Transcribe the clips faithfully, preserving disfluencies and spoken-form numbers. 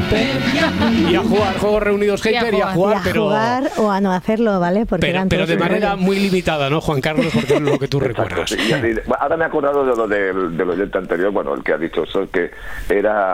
Y a jugar, Juegos Reunidos Hyper y a jugar, y a pero... jugar o a no hacerlo, ¿vale? Porque pero, eran pero de manera rollos. muy limitada, ¿no, Juan Carlos? Porque es lo que tú recuerdas. Sí, sí. Ahora me he acordado de lo del, del oyente anterior, bueno, el que ha dicho eso, que era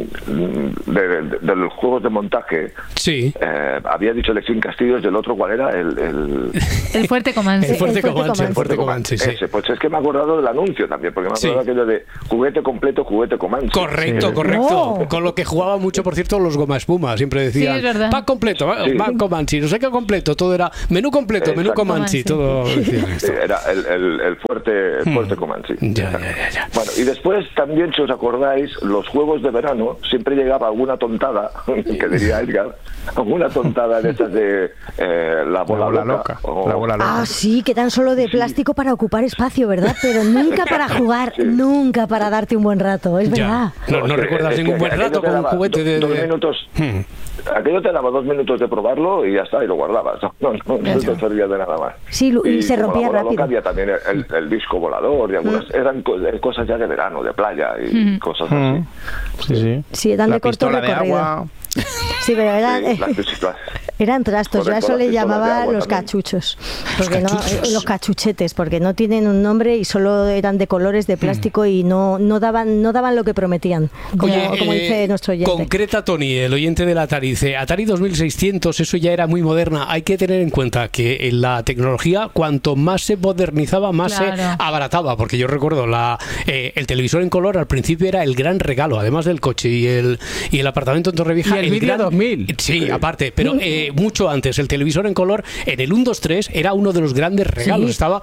mm, de, de, de los juegos de montaje. Sí. Eh, había dicho Elección Castillos y el otro, ¿cuál era? El, el... el Fuerte Comanche. El Fuerte El Fuerte Comanche, el Fuerte Comanche, sí. Ese, pues es que me he acordado del anuncio también, porque me he acordado Sí. aquello de juguete completo, juguete Comanche. Correcto, Sí. correcto. No. Con lo que jugaba mucho, por cierto, los Goma Espuma. Siempre decían, Sí, es verdad. pack completo, Sí. pack Comanche, no sé qué completo. Todo era menú completo, menú Exacto. Comanche. Todo decían esto. Sí, era el, el, el fuerte, el fuerte Comanche. Ya, ya, ya, ya. Bueno, y después también, si os acordáis, los juegos de verano siempre llegaba alguna tontada, que diría Edgar, alguna tontada de esas de eh, la bola, La bola loca. loca, o- la bola loca. Ah, sí, que tan solo de plástico para ocupar espacio, ¿verdad? Pero nunca para jugar, nunca para darte un buen rato, es verdad. Ya. No, no Es que- recuerdas es que ningún buen aquello rato te con un daba juguete de... dos de- minutos. Hmm. Aquello te daba dos minutos de probarlo y ya está, y lo guardabas. No, no, no, no te servía de nada más. Sí, lo- y se como rompía la bola rápido. loca, había también el, el, el disco volador y algunas eran co- cosas ya de verano, de playa y cosas así. Sí, sí. Sí, eran La de corto pistola de recorrido. agua. Sí, pero eran, Sí, las pistolas. eran trastos, yo a Correcto, eso las le pistolas de llamaba agua los también. cachuchos. Porque no, cachuchos. eh, los cachuchetes, porque no tienen un nombre y solo eran de colores de plástico y no, no daban no daban lo que prometían, como, Oye, como eh, dice nuestro oyente. concreta Tony, el oyente del Atari, dice, Atari dos mil seiscientos, eso ya era muy moderna. Hay que tener en cuenta que en la tecnología, cuanto más se modernizaba, más Claro. se abarataba, porque yo recuerdo la eh, el televisor en color al principio era el gran regalo, además del coche y el y el apartamento en Torrevieja. Y el vídeo gran- dos mil. Sí, aparte, pero eh, mucho antes, el televisor en color en el uno, dos, tres era uno de los grandes regalos, Sí. estaba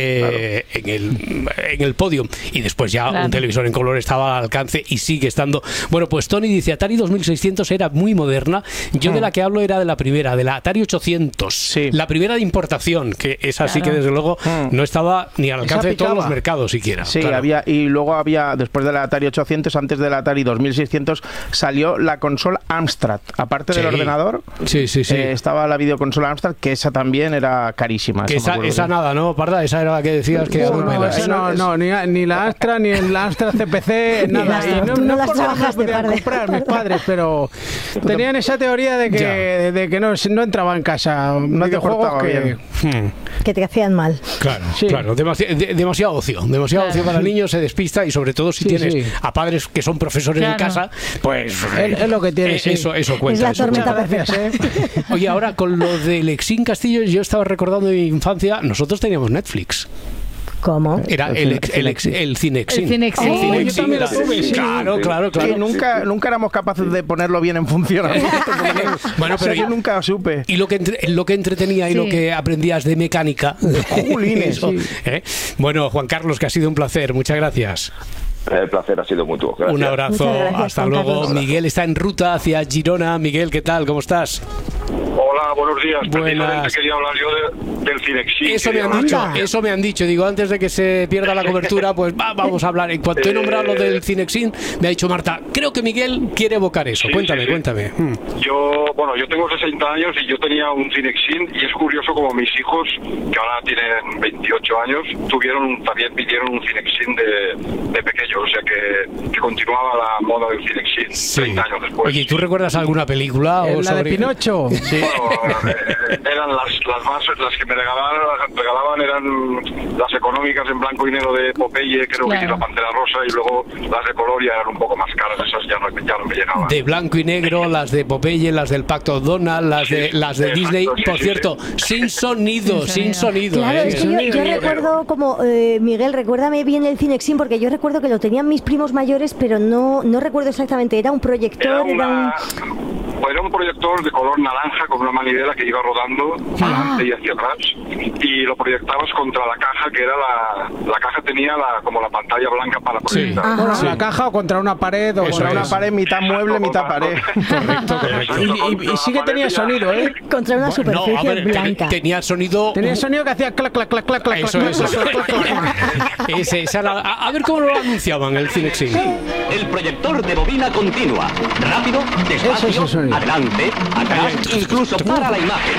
eh, en, el, en el podio, y después ya Claro. un televisor en color estaba al alcance y sigue estando. Bueno, pues Tony dice, Atari dos mil seiscientos era muy moderna. Yo de la que hablo era de la primera, de la Atari ochocientos, Sí. la primera de importación, que es así Claro. que desde luego Mm. no estaba ni al alcance de todos picaba. los mercados siquiera. Sí, claro. había, y luego había, después de la Atari ochocientos, antes de la Atari dos mil seiscientos, salió la consola Amstrad. Aparte Sí. del ordenador, Sí, sí, sí. eh, estaba la videoconsola Amstrad, que esa también era carísima. Que eso me esa, acuerdo esa bien. nada, ¿no, Parda? Esa era la que decías que... No, aún me no, la- eso no, no, ni, ni la Astra, ni la Astra C P C, nada. las- Y no, tú no no las porque no trabajaste, podían Parde. comprar mis padres, pero tenían esa teoría de que, Ya. de, de que no, no entraba en casa No te videojuegos portaba que... bien. Hmm. Que te hacían mal. Claro, Sí. claro, demasi- de- demasiado ocio, demasiado Claro. ocio para el niño, se despista, y sobre todo si Sí, tienes sí. a padres que son profesores en Claro. casa, pues Es- es lo que tiene, eh, sí. eso, eso cuenta. Es la eso tormenta cuenta. Muchas gracias, ¿eh? Oye, ahora con lo del Exin Castillo, yo estaba recordando de mi infancia, nosotros teníamos Netflix. ¿Cómo? Era el, ex- el, ex- el Cinexin. El Cinexin. El Oh, Cinexin yo también lo era- tuve, sí. Claro, claro, claro. Sí, nunca, nunca éramos capaces de ponerlo bien en funcionamiento. Bueno, O sea, pero yo y- nunca supe. Y lo que, entre- lo que entretenía y Sí. lo que aprendías de mecánica. Jolines, Eso, sí. ¿eh? Bueno, Juan Carlos, que ha sido un placer. Muchas gracias. El placer ha sido mutuo. Gracias. Un abrazo. Muchas gracias, Hasta Juan luego. Carlos. Miguel está en ruta hacia Girona. Miguel, ¿qué tal? ¿Cómo estás? Hola, buenos días. Buenas. Precisamente quería hablar yo de, del Cinexin. Eso me Quería han hablar dicho, Anda. eso me han dicho. Digo, antes de que se pierda la cobertura, pues va, vamos a hablar. En cuanto he nombrado lo del Cinexin, me ha dicho Marta, creo que Miguel quiere evocar eso. Sí, Cuéntame, sí, sí. cuéntame. Hmm. Yo, bueno, yo tengo sesenta años y yo tenía un Cinexin, y es curioso como mis hijos, que ahora tienen veintiocho años, tuvieron también pidieron un Cinexin de, de pequeños, o sea que, que continuaba la moda del Cinexin Sí. treinta años después. Oye, ¿tú recuerdas alguna película? Eh, o La sobre... de Pinocho. Bueno, eh, eran las, las más, las que me regalaban, regalaban eran las económicas en blanco y negro de Popeye, creo Claro. que y la Pantera Rosa, y luego las de color ya eran un poco más caras, esas ya no, ya no me llegaban. De blanco y negro, las de Popeye, las del Pacto Donald, las de Sí, las de exacto, Disney. sí, Por sí, cierto, sin sonido, Sin sin sonido. Claro, ¿eh? es que yo, yo Sonido. recuerdo como, eh, Miguel, recuérdame bien el Cinexin, porque yo recuerdo que lo tenían mis primos mayores, pero no, no recuerdo exactamente. ¿Era un proyector? Era, Era un... una, era un proyector de color naranja con una manivela que iba rodando adelante y hacia atrás, y lo proyectabas contra la caja, que era la, la caja tenía la, como la pantalla blanca para proyectar. Ah. Contra Sí. la caja o contra una pared. O Eso contra Era una una es. pared, mitad mueble, mitad pared. Correcto, correcto. Y, y- y sí que tenía sonido, ¿eh? Contra una No, superficie a ver, blanca. ten- tenía sonido. Tenía sonido que hacía clac, clac, clac, clac, clac, Eso, clac, eso. clac, clac, clac, clac. Ese, esa era- a, a ver cómo lo anunciaban el Cinexin. El proyector de bobina continua. Rápido, Ese es el despacio, sonido. adelante, atrás, incluso para la imagen.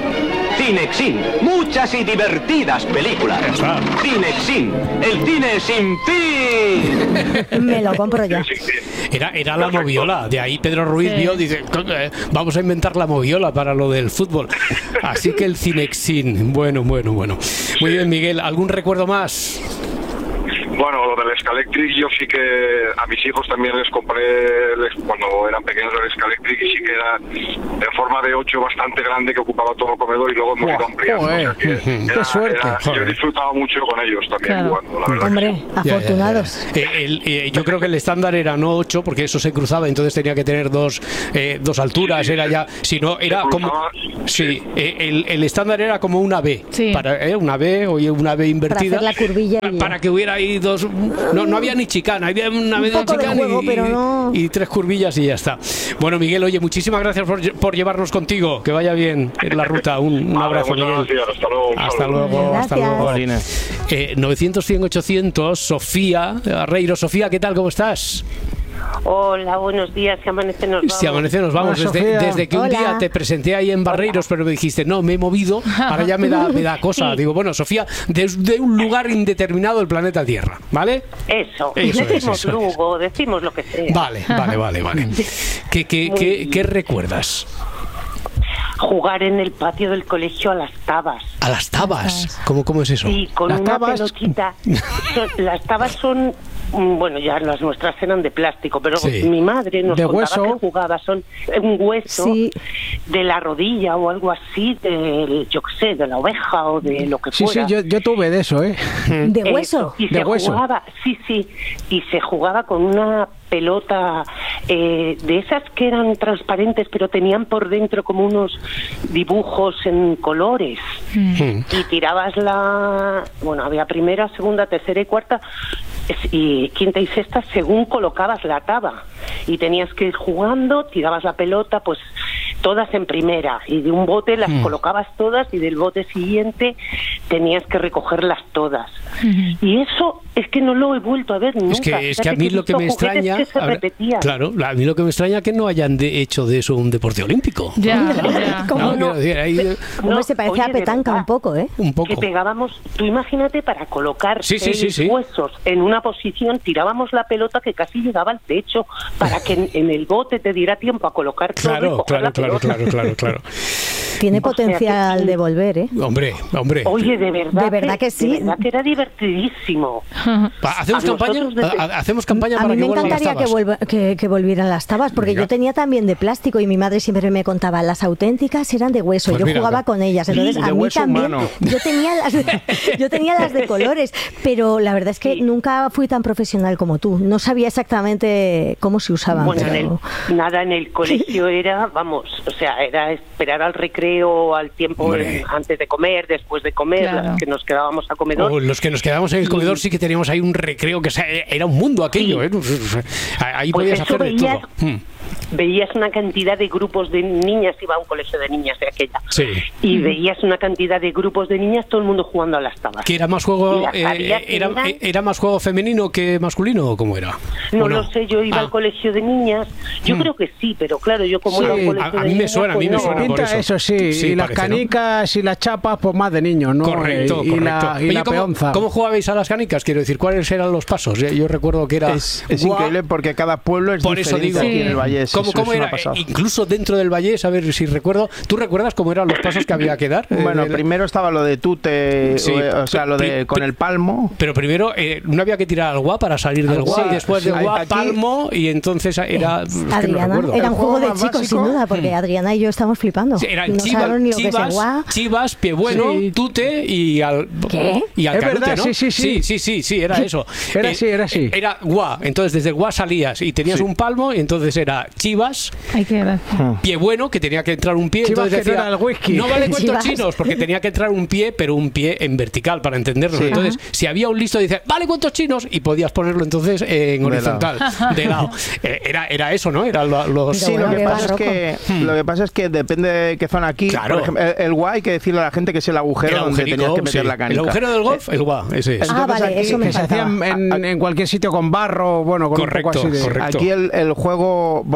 Cinexin, muchas y divertidas películas. Claro. Cinexin, el cine sin fin. Me lo compro ya. Sí, sí. Era, era la moviola. De ahí Pedro Ruiz Sí. vio, dice, vamos a inventar la moviola para lo del fútbol. Así que el Cinexin. Bueno, bueno, bueno. Muy bien, Miguel. ¿Algún recuerdo más? Bueno, lo del Scalectric, yo sí que a mis hijos también les compré, les, cuando eran pequeños, el Scalectric, y sí que era en forma de ocho bastante grande, que ocupaba todo el comedor, y luego hemos ido ampliando. Joder, O sea que qué era- suerte. era- yo he disfrutado mucho con ellos también Claro. jugando, la verdad. Hombre, Ya, ya, ya. afortunados. Eh, el- eh, yo creo que el estándar era no ocho, porque eso se cruzaba, entonces tenía que tener dos, eh, dos alturas, era ya, si no, era Se como... cruzaba, Sí, eh, el, el estándar era como una B, Sí. para, eh, una B o una B invertida. Para hacer la curvilla y- Para que hubiera ahí dos... No, no había ni chicana, había una Un B de poco de chicana juego, y, pero no- y tres curvillas y ya está. Bueno, Miguel, oye, muchísimas gracias por, lle- por llevarnos contigo, que vaya bien en la ruta. Un, un Vale, abrazo, muchas Miguel. gracias, hasta luego, un Hasta saludo. luego, hasta Gracias. luego. Jolines. Eh, novecientos, cien, ochocientos, Sofía Arreiro. Sofía, ¿qué tal? ¿Cómo estás? Hola, buenos días, si amanece nos vamos. Si amanece nos vamos. Hola, Desde, Sofía. desde que un Hola. día te presenté ahí en Barreiros, pero me dijiste, no, me he movido, ahora ya me da, me da cosa. Sí. Digo, bueno, Sofía, desde un lugar indeterminado del planeta Tierra, ¿vale? Eso, Eso es, decimos eso es. Lugo, decimos lo que sea. Vale, vale, vale, vale. ¿Qué, qué, Muy qué, bien. qué recuerdas? Jugar en el patio del colegio a las tabas. A las tabas. ¿Cómo, cómo es eso? Sí, con Las una tabas- pelotita. Son- las tabas son, mm, bueno, ya las nuestras eran de plástico, pero Sí. mi madre nos De contaba hueso. que jugaba, son un hueso Sí. de la rodilla o algo así, de, yo qué sé, de la oveja o de lo que Sí, sí, fuera. yo, yo tuve de eso, ¿eh? De Eso, hueso. y De se hueso. jugaba, sí, sí, y se jugaba con una pelota eh, de esas que eran transparentes, pero tenían por dentro como unos dibujos en colores. Mm. Y tirabas la, bueno, había primera, segunda, tercera y cuarta, es- y quinta y sexta según colocabas la taba. Y tenías que ir jugando, tirabas la pelota, pues todas en primera, y de un bote las Mm. colocabas todas, y del bote siguiente tenías que recogerlas todas. Y eso es que no lo he vuelto a ver nunca. Es que, es que a Fíjate mí he lo que me visto juguetes extraña, que se a ver, repetían. claro, a mí lo que me extraña es que no hayan de- hecho de eso un deporte olímpico. Ya, ya. ¿Cómo No, no? quiero decir, ahí, eh, Hombre, No, se parece oye, a de petanca verdad, un poco, ¿eh? un Que poco. pegábamos, tú imagínate, para colocar Sí, sí, sí, seis sí. huesos en una posición, tirábamos la pelota que casi llegaba al techo para que en, en el bote te diera tiempo a colocar todo y Claro, coger claro, la claro, pelota. claro, claro, claro. Tiene O sea, que potencial sí. de volver, ¿eh? Hombre, hombre. Oye, de verdad, De verdad que sí. De verdad que era divertidísimo. Pa- ¿Hacemos a campaña? nosotros desde- Ha- ha- ¿Hacemos campaña A para mí que me vuelvan las encantaría que, tabas? vuelva- que, que volvieran las tabas, porque Mira. yo tenía también de plástico y mi madre siempre me contaba, las auténticas eran de hueso. Pues yo mira, jugaba ve. con ellas, entonces de a mí hueso también. humano. Yo tenía, las de, yo tenía las de colores, pero la verdad es que Sí. nunca fui tan profesional como tú. No sabía exactamente cómo se usaban. Bueno, en pero- el- nada, en el colegio era, vamos, o sea, era esperar al recreo, al tiempo Hombre. eh, antes de comer, después de comer, Claro. las que nos quedábamos a comedor. O los que nos quedamos en el comedor sí que teníamos ahí un recreo que se- era un mundo aquello, ¿eh? Ahí Pues podías eso hacer de veías- todo. Mm. Veías una cantidad de grupos de niñas, iba a un colegio de niñas de aquella, Sí. y veías una cantidad de grupos de niñas, todo el mundo jugando a las tabas. ¿Que era más Y juego las eh, tareas era, eran- era más juego femenino que masculino o cómo era? No ¿O lo sé, yo iba Ah. al colegio de niñas, yo Mm. creo que sí, pero claro, yo como Sí, iba a un a- colegio a de mí me niñas, suena, a mí pues me no. suena. por Pinta eso. eso, sí. Sí, y las parece, ¿no? canicas y las chapas, pues más de niños, ¿no? Correcto, y, y correcto. la, y Oye, la ¿cómo, peonza. ¿cómo jugabais a las canicas? Quiero decir, ¿cuáles eran los pasos? Yo, yo recuerdo que era... Es, es guau, increíble porque cada pueblo es Por eso diferente digo, aquí en el Vallés. ¿cómo, Eso cómo es una era? pasada. Eh, Incluso dentro del Vallés, a ver si recuerdo. ¿Tú recuerdas cómo eran los pasos que había que dar? Eh, Bueno, de- primero estaba lo de tute, Sí, o, o sea, lo de pri- con pri- el palmo. Pero primero, eh, no había que tirar al gua para salir del Al gua, gua, y después sí. del gua, Aquí- palmo, y entonces era... es que no Adriana, recuerdo. era un El juego juego de más chicos, básico. sin duda, porque Adriana y yo estamos flipando. Sí, eran no chivas, sabemos ni lo que es chivas, el guau. chivas, pie bueno, Sí. tute y al ¿Qué? y al Es canute, verdad, ¿no? sí, sí, sí. sí, sí, sí, sí, era eso. Era Eh, así, era así. eh, Era gua, entonces desde el gua salías y tenías Sí. un palmo y entonces era chivas, Hay que gracia. pie bueno, que tenía que entrar un pie, Chivas, entonces que no decía, era el whisky. no vale cuentos Chivas. chinos, porque tenía que entrar un pie, pero un pie en vertical para entenderlo. Sí. Entonces, si había un listo, dice, vale cuentos chinos, y podías ponerlo entonces en horizontal, de lado. Eh, Era, era eso, ¿no? Era lo- los... Sí, bueno, lo que qué pasa es barroco. que lo que pasa es que depende de qué zona aquí. Claro. Por ejemplo, el, el guay hay que decirle a la gente que es el agujero el donde agujerico, tenías que meter sí. la canica. El agujero del golf, el gua, ese es. Ah, Entonces vale, aquí- eso me Que se hacían encantaba. en, en cualquier sitio con barro, bueno, con Correcto, un poco así de... correcto. Aquí el, el juego,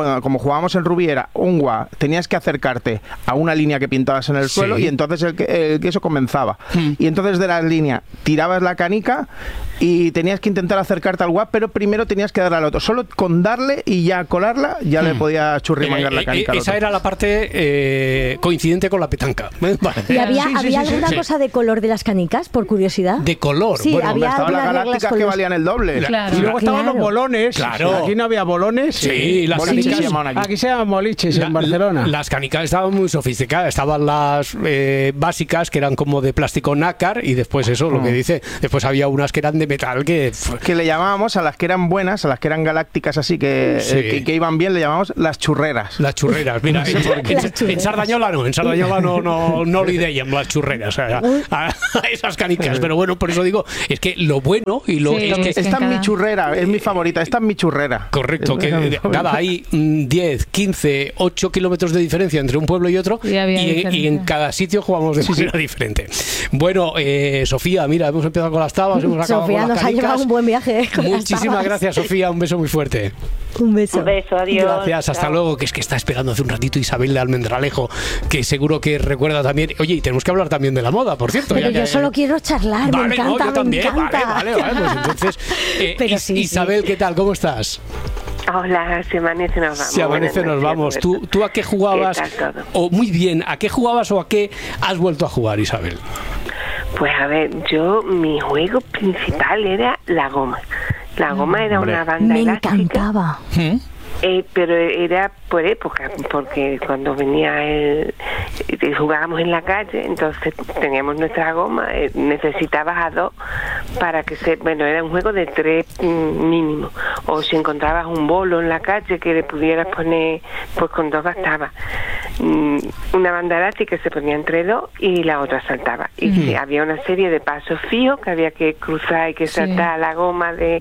bueno, como jugábamos en Rubí, era un gua, tenías que acercarte a una línea que pintabas en el Sí. suelo y entonces el, que- el queso comenzaba. Hmm. Y entonces de la línea tirabas la canica y tenías que intentar acercarte al gua, pero primero tenías que darle al otro. Solo con darle y ya colarla, ya le podías churrimangar Eh, la eh, canica al esa otro. era la parte eh, coincidente con la petanca. ¿Eh? Vale. ¿Y había, Sí, sí, había sí, sí, alguna sí. cosa de color de las canicas, por curiosidad? De color. Sí, bueno, había Estaban las algunas reglas galácticas con que los- valían el doble. Claro. Y luego estaban Claro. los bolones. Claro. Aquí no había bolones. Sí, las Boliches canicas- se llamaban aquí. Aquí se llaman boliches La- en Barcelona. Las canicas estaban muy sofisticadas. Estaban las eh, básicas que eran como de plástico nácar y después eso, lo que dice. Después había unas que eran de metal que. pf, Que le llamábamos a las que eran buenas, a las que eran galácticas así, que, Sí. eh, que, que iban bien, le llamábamos las churreras. Las churreras, mira, en, en- Las en churreras. Sardañola no, en Sardañola no, no, no le ideían las churreras a, a- a esas canicas, pero bueno, por eso digo, es que lo bueno y lo Sí, es que es que Esta es en mi cada- churrera, es mi favorita, esta es mi churrera. correcto, que Es- eh, nada, hay mm, diez, quince, ocho kilómetros de diferencia entre un pueblo y otro Y había y, y en diferencia. cada sitio jugamos de manera diferente. Bueno, eh, Sofía, mira, hemos empezado con las tabas, hemos acabado Sofía con las nos ha canicas. llevado un buen viaje. eh, con las Muchísimas tabas. gracias, Sofía, un beso muy fuerte. Un beso. Un beso, adiós. Gracias, hasta Chao. luego, que es que está esperando hace un ratito Isabel de Almendralejo, que seguro que recuerda también. Oye, y tenemos que hablar también de la moda, por cierto. Pero ya yo que- solo quiero charlar, me Vale, no, encanta, yo también, me encanta. vale, vale, vale, pues entonces, eh, Pero Is- sí, sí. Isabel, ¿qué tal? ¿Cómo estás? Hola, si amanece nos vamos. Si amanece Buenas nos noches, vamos. ¿Tú, Roberto. ¿Tú a qué jugabas? ¿Qué tal todo? O muy bien, ¿a qué jugabas o a qué has vuelto a jugar, Isabel? Pues a ver, yo, mi juego principal era la goma. La goma era Hombre. una banda Me elástica. encantaba. Eh, pero era por época, porque cuando venía el, eh, jugábamos en la calle, entonces teníamos nuestra goma, eh, necesitabas a dos para que se, bueno, era un juego de tres mm, mínimo, o si encontrabas un bolo en la calle que le pudieras poner, pues con dos bastaba. Mm, una banda elástica se ponía entre dos y la otra saltaba. Y sí, había una serie de pasos fijos que había que cruzar y que Sí. saltar la goma de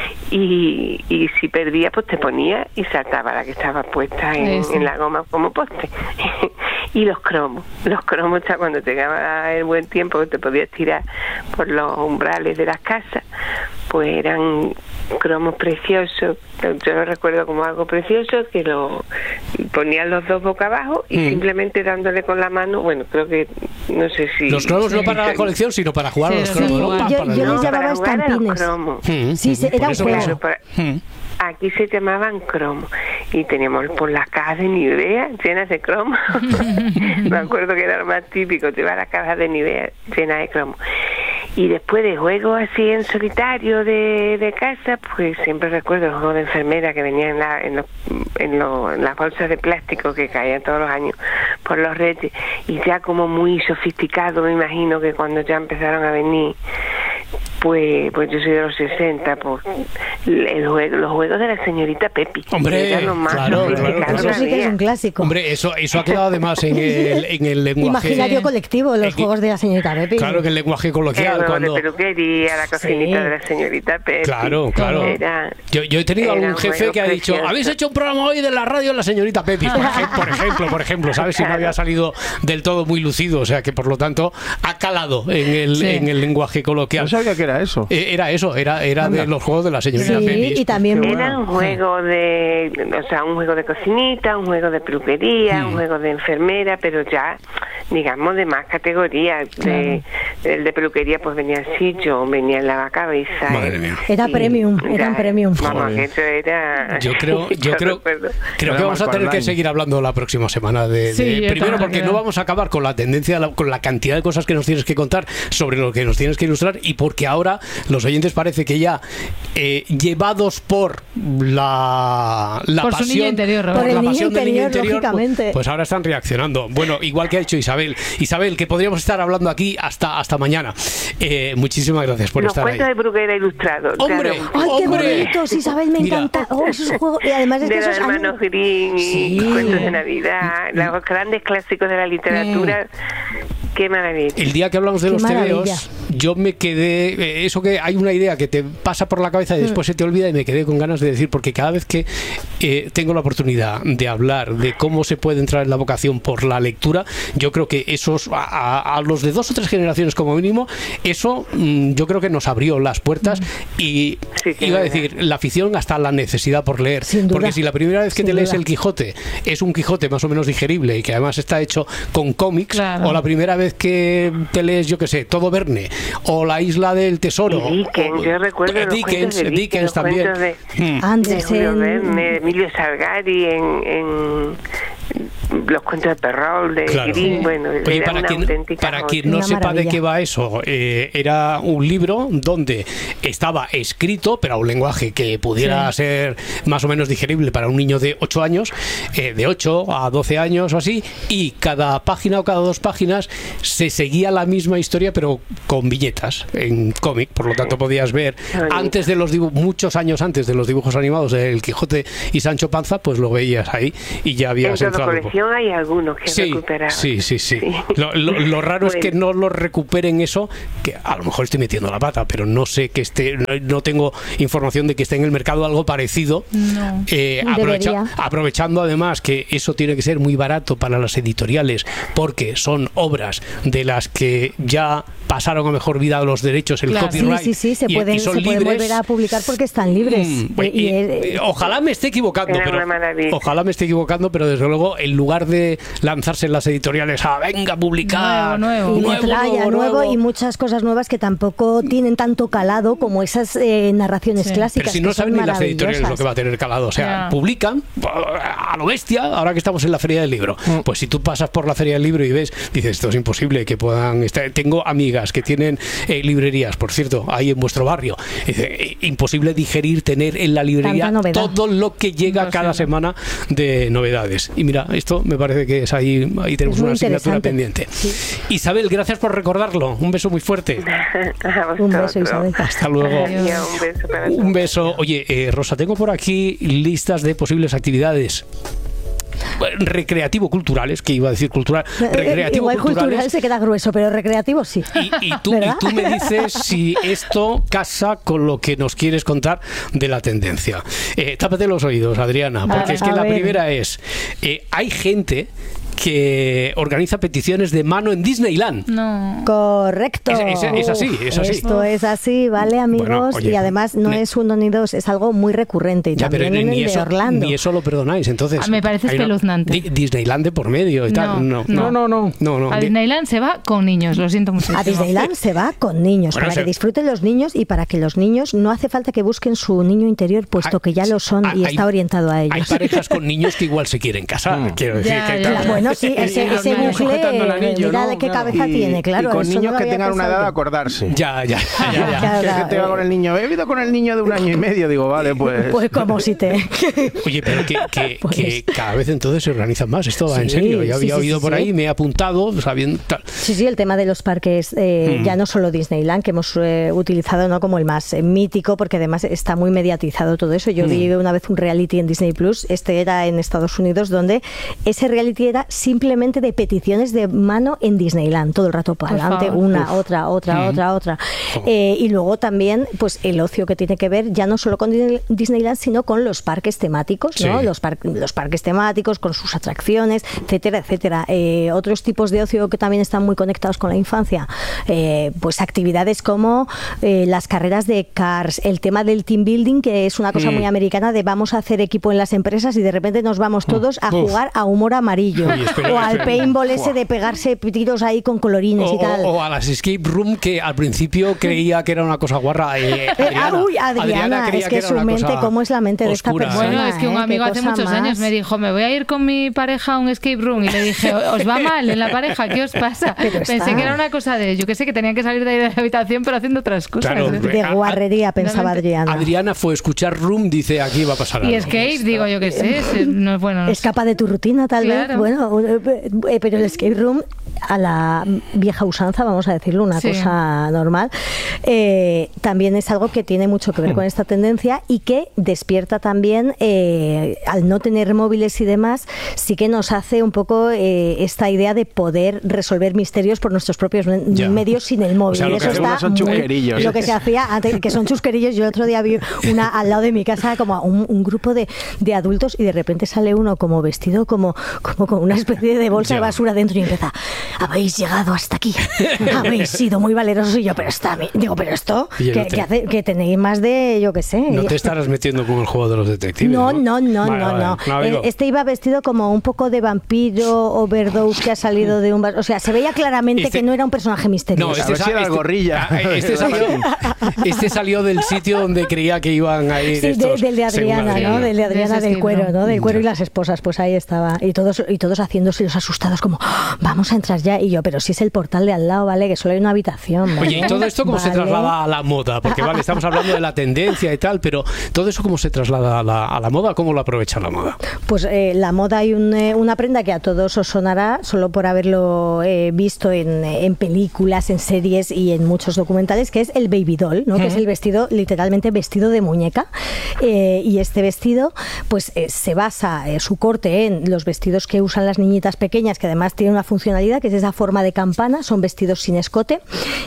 y, y si perdía pues te ponía y saltaba la que estaba puesta en, Eso. en la goma como poste. Y los cromos, los cromos ya cuando llegaba el buen tiempo que te podías tirar por los umbrales de las casas, pues eran cromos preciosos. Yo lo recuerdo como algo precioso, que lo ponían los dos boca abajo y Mm. simplemente dándole con la mano, bueno, creo que no sé si Los cromos no Sí. para la colección, sino para jugar Sí, a los sí, cromos, ¿no? igual. Pa- Yo- para- yo no, les llamaba para jugar a los estampines. cromos. Mm, Sí, sí, por era un eso, juego. por eso. Pero Mm. aquí se llamaban cromos y teníamos por las cajas de Nivea llenas de cromos. Me acuerdo que era lo más típico, llevar las cajas de Nivea llenas de cromos. Y después de juegos así en solitario de, de casa, pues siempre recuerdo el juego de enfermera que venía en, la, en, los- en, los- en las bolsas de plástico que caían todos los años por los reyes. Y ya como muy sofisticado, me imagino que cuando ya empezaron a venir, pues pues yo soy de los sesenta, pues el juego, los juegos de la señorita Pepi. Hombre, eran los más claro, claro, sofisticados claro. Eso sí que es había. un clásico. Hombre, eso, eso ha quedado además en el, en el lenguaje. Imaginario colectivo, los Eh, juegos de la señorita Pepi. Claro que el lenguaje El coloquial. juego Cuando, de peluquería, la cocinita Sí. de la señorita Pepi. Claro, claro. Era- Yo, yo he tenido Era algún un jefe juego que ha dicho, precioso. habéis hecho un programa hoy de la radio de la señorita Pepi, por, ejem- por ejemplo, por ejemplo, ¿sabes? Si no había salido del todo muy lucido, o sea que por lo tanto ha calado en el, Sí. en el lenguaje No coloquial. sabía que era eso. Eh, Era eso, era, era de los juegos de la señorita Sí, Pepi. y también Qué Era un juego de, o sea, un juego de cocinita, un juego de peluquería, Mm. un juego de enfermera, pero ya, digamos, de más categoría. De, el de peluquería pues venía el sitio, venía el lavacabezas. Madre eh, mía. Era y premium, eran ya, premium. Vamos, Joder. que eso era... Yo creo, yo creo, recuerdo. creo Era que vamos a Marco tener que Arnaiz. seguir hablando la próxima semana de, Sí, de- yo primero también porque creo. no vamos a acabar con la tendencia, la- con la cantidad de cosas que nos tienes que contar sobre lo que nos tienes que ilustrar y porque ahora los oyentes parece que ya eh, llevados por la, la Por su pasión, niño interior, Roberto. Por el la niño pasión del niño interior, interior, lógicamente. pues, pues ahora están reaccionando. Bueno, igual que ha hecho Isabel. Isabel, que podríamos estar hablando aquí hasta, hasta mañana. Eh, muchísimas gracias por Los estar ahí. cuentos de Bruguera ilustrado. ¡Hombre! claro. ¡Ay, qué ¡Hombre! bonitos, Isabel! Me Mira. encanta. Oh, esos juegos. Y además es que De los esos a mí- hermanos Grimm y Sí. cuentos de Navidad, los grandes clásicos de la literatura. Qué maravilla. El día que hablamos de Qué los maravilla. tebeos, yo me quedé, eh, eso que hay una idea que te pasa por la cabeza y después mm. se te olvida, y me quedé con ganas de decir, porque cada vez que eh, tengo la oportunidad de hablar de cómo se puede entrar en la vocación por la lectura, yo creo que esos, a, a los de dos o tres generaciones como mínimo, eso mm, yo creo que nos abrió las puertas y sí, sí, iba a decir, la afición hasta la necesidad por leer, porque si la primera vez que Sin te lees duda. el Quijote es un Quijote más o menos digerible y que además está hecho con cómics, claro. o la primera vez que te lees, yo qué sé, Todo Verne, o La Isla del Tesoro, y Dickens, o, yo recuerdo eh, Dickens, de Dickens también, de, mm. de Julio Verne, Emilio Salgari en, en los cuentos de Perrault, de claro. Grimm, bueno, Oye, para quien, para quien no sepa maravilla. de qué va eso, eh, era un libro donde estaba escrito, pero a un lenguaje que pudiera sí. ser más o menos digerible para un niño de ocho años, eh, de ocho a doce años o así, y cada página o cada dos páginas se seguía la misma historia, pero con viñetas en cómic, por lo tanto podías ver antes de los dibujos, muchos años antes de los dibujos animados de El Quijote y Sancho Panza, pues lo veías ahí y ya habías en entrado. En la colección hay algunos que sí, recuperar. Sí, sí, sí. sí. Lo, lo, lo raro bueno. es que no lo recuperen eso, que a lo mejor estoy metiendo la pata, pero no sé que esté, no, no tengo información de que esté en el mercado algo parecido. No. Eh, aprovecha, aprovechando además que eso tiene que ser muy barato para las editoriales, porque son obras de las que ya pasaron a mejor vida los derechos, el claro. copyright. Sí, sí, sí, se y, pueden, y son se pueden libres. volver a publicar porque están libres. Mm, y, y, y, ojalá me esté equivocando, pero ojalá me esté equivocando, pero desde luego, en lugar de lanzarse en las editoriales a venga a publicar nuevo, nuevo, y nuevo, nuevo, nuevo, nuevo y muchas cosas nuevas que tampoco tienen tanto calado como esas eh, narraciones sí. clásicas. Pero si no saben ni las editoriales lo que va a tener calado, o sea, yeah. publican a lo bestia, ahora que estamos en la Feria del Libro. Mm. Pues si tú pasas por la Feria del Libro y ves, dices, esto es imposible que puedan estar. Tengo amigas que tienen eh, librerías, por cierto, ahí en vuestro barrio. Dice, imposible digerir, tener en la librería todo lo que llega no cada semana de novedades. Y mira, esto me parece que es ahí, ahí tenemos una asignatura pendiente. Sí. Isabel, gracias por recordarlo. Un beso muy fuerte. Un beso, Isabel. Hasta luego. Adiós, un beso. Para un beso. Oye, eh, Rosa, tengo por aquí listas de posibles actividades recreativo-culturales, que iba a decir cultural, recreativo Igual cultural se queda grueso, pero recreativo sí. Y, y, tú, y tú me dices si esto casa con lo que nos quieres contar de la tendencia. Eh, tápate los oídos, Adriana, porque a, es que la ver. primera es, eh, hay gente que organiza peticiones de mano en Disneyland. No. Correcto. Es, es, es así, es así. Esto es así, ¿vale, amigos? Bueno, oye, y además no ne, es uno ni dos, es algo muy recurrente. Y ya, también pero en ni, el eso, de Orlando. Ni eso lo perdonáis, entonces. A me parece espeluznante. Di, Disneyland de por medio y no, tal. No, no, no. no, no, no a Disneyland se va con niños, lo siento muchísimo. A Disneyland se va con niños, bueno, para se... que disfruten los niños y para que los niños no hace falta que busquen su niño interior, puesto hay, que ya lo son hay, y está orientado a ellos. Hay parejas con niños que igual se quieren casar, mm. quiero decir. Ya, que ya, ya. Bueno, sí, ese, ese bucle, anillo, mira ¿no? de qué Claro. cabeza y, tiene, claro. Y con niños no que tengan una edad de acordarse. Ya, ya. ya, ya. Claro, que gente va con el niño. He ido con el niño de un año y medio. Digo, vale, pues. Pues como si te. Oye, pero que, que, pues... que cada vez entonces se organizan más. Esto va sí, en serio. Yo había sí, oído sí, por sí. ahí, me he apuntado, sabiendo tal. Sí, sí, el tema de los parques, eh, mm. ya no solo Disneyland, que hemos eh, utilizado no como el más eh, mítico, porque además está muy mediatizado todo eso. Yo mm. vi una vez un reality en Disney Plus, este era en Estados Unidos, donde ese reality era simplemente de peticiones de mano en Disneyland, todo el rato para adelante, una, Uf. otra, otra, mm. otra, otra. Oh. Eh, y luego también, pues el ocio que tiene que ver ya no solo con Disneyland, sino con los parques temáticos, ¿no? Sí. Los, par los parques temáticos, con sus atracciones, etcétera, etcétera. Eh, otros tipos de ocio que también están muy conectados con la infancia, eh, pues actividades como eh, las carreras de cars, el tema del team building, que es una cosa mm. muy americana, de vamos a hacer equipo en las empresas y de repente nos vamos todos a Uf. jugar a humor amarillo. Oye, espera, o al espera. paintball ese de pegarse tiros ahí con colorines o, y tal. O, o a las escape room, que al principio creía que era una cosa guarra. Eh, Adriana, Uy, Adriana, Adriana es que, que su mente, ¿cómo es la mente oscura, de esta persona? Bueno, es que un ¿eh? amigo hace muchos más. años me dijo, me voy a ir con mi pareja a un escape room, y le dije, ¿os va mal en la pareja? ¿Qué os pasa? Pero Pensé está. que era una cosa de, yo que sé, que tenían que salir de ahí de la habitación, pero haciendo otras cosas. Claro, ¿eh? De guarrería, pensaba Adriana. Adriana fue escuchar Room, dice, aquí va a pasar algo. Y escape, digo, yo que sé, no es bueno. No Escapa de tu rutina, tal claro. vez. Bueno, pero el escape room a la vieja usanza, vamos a decirlo, una Sí. cosa normal, eh, también es algo que tiene mucho que ver con esta tendencia y que despierta también, eh, al no tener móviles y demás, sí que nos hace un poco eh, esta idea de poder resolver misterios por nuestros propios me- Ya. medios sin el móvil. O sea, lo Y que eso hacemos está son muy- chusquerillos. lo que se hacía antes, que son chusquerillos. Yo el otro día vi una al lado de mi casa, como un, un grupo de, de adultos, y de repente sale uno como vestido como, como con una especie de bolsa Ya. de basura dentro y empieza: habéis llegado hasta aquí, habéis sido muy valerosos. Y yo, pero está bien. Digo, pero esto, Y el que, hotel. que, hace- que tenéis más de, yo qué sé. No te estarás metiendo con el juego de los detectives. No, no, no, Vale, no, vale. no. No, digo- Eh, Este iba vestido como un poco de vampiro overdose que ha salido de un bar. O sea, se veía claramente Este- que no era un personaje misterioso. No, A este, ver si era el gorrilla. ah, este salió, este salió del sitio donde creía que iban a ir Sí, de- estos, del de Adriana, según ¿no? Adriana. Del de Adriana De ese del cuero, estilo. ¿no? Del cuero y las esposas, pues ahí estaba. Y todos, y todos haciéndose los asustados como: "¡Ah, vamos a entrar ya!". Y yo, pero si es el portal de al lado, ¿vale? Que solo hay una habitación. ¿vale? Oye, ¿y todo esto cómo se Vale. traslada a la moda? Porque vale, estamos hablando de la tendencia y tal, pero todo eso cómo se traslada a la, a la moda, ¿cómo lo aprovecha la moda? Pues eh, la moda hay un, eh, una prenda que a todos os sonará solo por haberlo eh, visto en, en películas, en series y en muchos documentales, que es el baby doll, ¿no? Que es el vestido, literalmente vestido de muñeca. Eh, y este vestido, pues eh, se basa eh, su corte en los vestidos que usan las niñitas pequeñas, que además tienen una funcionalidad que es esa forma de campana, son vestidos sin escote,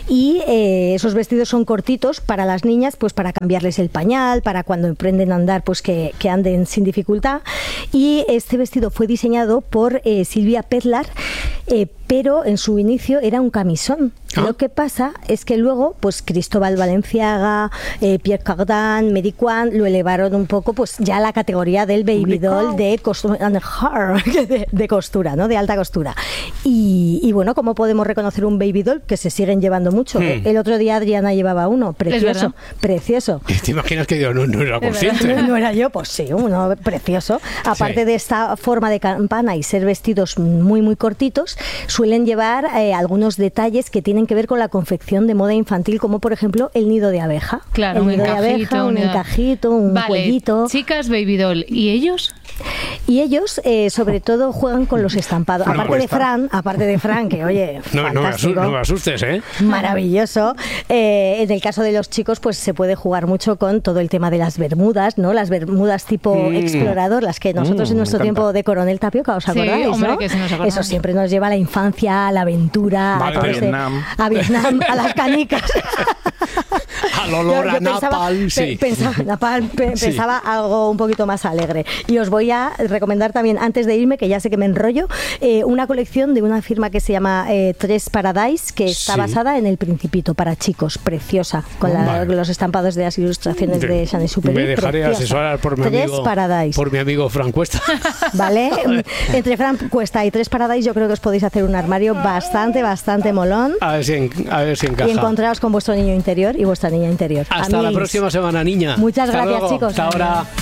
y eh, esos vestidos son cortitos para las niñas, pues para cambiarles el pañal, para cuando emprenden a andar, pues que, que anden sin dificultad. Y este vestido fue diseñado por eh, Silvia Petlar, eh, pero en su inicio era un camisón. Ah. Lo que pasa es que luego, pues Cristóbal Valenciaga, eh, Pierre Cardin, Mary Quant lo elevaron un poco, pues ya a la categoría del baby doll de costura, de, de costura, ¿no? De alta costura. Y, y bueno, ¿cómo podemos reconocer un baby doll? Que se siguen llevando mucho. Hmm. El otro día Adriana llevaba uno, precioso, verdad. precioso. ¿Te imaginas que yo no, no era No, consciente? no era yo, pues sí, uno precioso. Aparte Sí. de esta forma de campana y ser vestidos muy, muy cortitos, suelen llevar eh, algunos detalles que tienen que ver con la confección de moda infantil, como por ejemplo el nido de abeja. Claro, el un nido de encajito, abeja, un un nido- encajito, un Vale, cuellito. chicas baby doll. ¿Y ellos? Y ellos, eh, sobre todo, juegan con los estampados. Una Aparte de encuesta. Fran, aparte de Fran, que oye, No, no me, asu- fantástico. no me asustes, ¿eh? Maravilloso. Eh, en el caso de los chicos, pues se puede jugar mucho con todo el tema de las bermudas, ¿no? Las bermudas tipo Mm. explorador, las que nosotros Mm, en nuestro me encanta. tiempo de Coronel Tapioca, ¿os Sí, acordáis? hombre, ¿no? que sí nos acordamos. Eso siempre nos lleva a la infancia, a la aventura, Vale, a, todo a ese- Vietnam. a Vietnam, a las canicas. Al olor Yo- a yo pensaba, napalm, pe- sí. pensaba, napalm, pe- Sí. pensaba algo un poquito más alegre. Y os voy a recomendar también, antes de irme, que ya sé que me enrollo, eh, una colección de una firma que se llama eh, Tres Paradise, que está Sí. basada en El Principito, para chicos, preciosa, con la- Vale. los estampados de las ilustraciones de Saint Exupéry. Me dejaré preciosa. asesorar por mi Tres amigo, Paradise. por mi amigo Fran Cuesta. ¿Vale? Entre Fran Cuesta y Tres Paradise yo creo que os podéis hacer un armario bastante, bastante molón A ver si, en- a ver si encaja. y encontraros con vuestro niño interior y vuestra niña interior. Hasta la Amiguis. próxima semana, niña. Muchas Hasta gracias, luego. chicos. Hasta ahora.